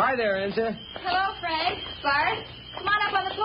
Hi there, Enza. Hello, Frank. Bart. Come on up on the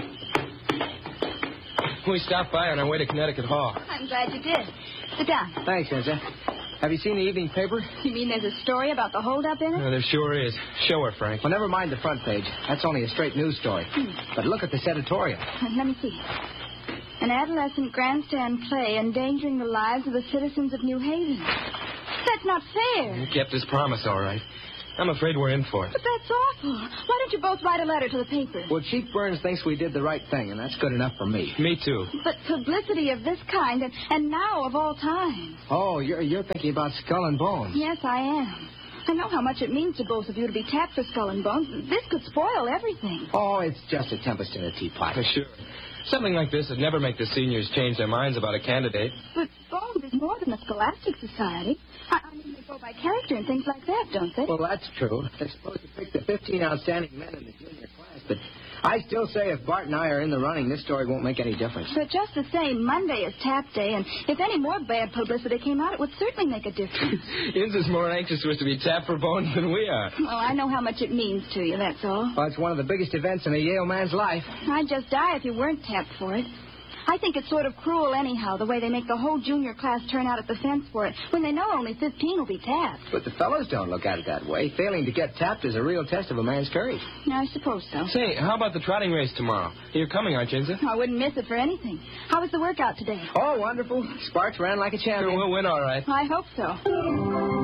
porch. We stopped by on our way to Connecticut Hall. I'm glad you did. Sit down. Thanks, Enza. Have you seen the evening paper? You mean there's a story about the holdup in it? There sure is. Show her, Frank. Well, never mind the front page. That's only a straight news story. But look at this editorial. Let me see. An adolescent grandstand play endangering the lives of the citizens of New Haven. That's not fair. He kept his promise, all right. I'm afraid we're in for it. But that's awful. Why don't you both write a letter to the paper? Well, Chief Burns thinks we did the right thing, and that's good enough for me. Me, too. But publicity of this kind, and now of all times. Oh, you're thinking about Skull and Bones. Yes, I am. I know how much it means to both of you to be tapped for Skull and Bones. This could spoil everything. Oh, it's just a tempest in a teapot. Sure. Something like this would never make the seniors change their minds about a candidate. But Bones is more than a scholastic society. I mean, they go by character and things like that, don't they? Well, that's true. They're supposed to pick the 15 outstanding men in the junior class, but I still say if Bart and I are in the running, this story won't make any difference. But just the same, Monday is tap day, and if any more bad publicity came out, it would certainly make a difference. Inza's more anxious for us to be tapped for Bones than we are. Well, I know how much it means to you, that's all. Well, it's one of the biggest events in a Yale man's life. I'd just die if you weren't tapped for it. I think it's sort of cruel anyhow, the way they make the whole junior class turn out at the fence for it, when they know only 15 will be tapped. But the fellows don't look at it that way. Failing to get tapped is a real test of a man's courage. I suppose so. Say, how about the trotting race tomorrow? You're coming, aren't you, Inza? I wouldn't miss it for anything. How was the workout today? Oh, wonderful. Sparks ran like a champion. Sure, we'll win all right. I hope so.